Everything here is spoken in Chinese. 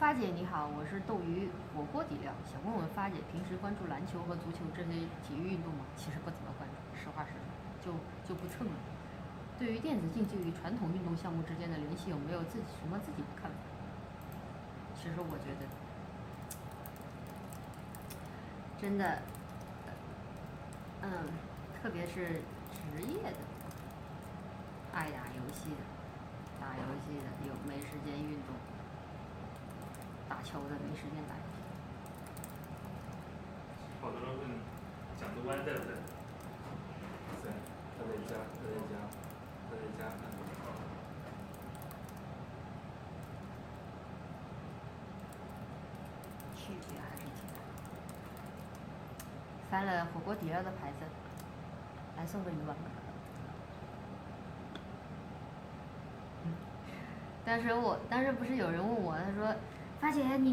发姐你好，我是斗鱼火锅底料，想问问发姐平时关注篮球和足球这些体育运动吗？其实不怎么关注，实话实说，就不蹭了。对于电子竞技与传统运动项目之间的联系，有没有自己的看法？其实我觉得，真的，嗯，特别是职业的，爱打游戏的，打游戏的有没时间运动，打球的没时间打游戏。 好多人问蒋德湾在不在？ 在，他在家，他在家，他在家看。 区别还是挺大。翻了火锅底料的牌子，来送个鱼丸吧。当时不是有人问我，他说：“发姐你。”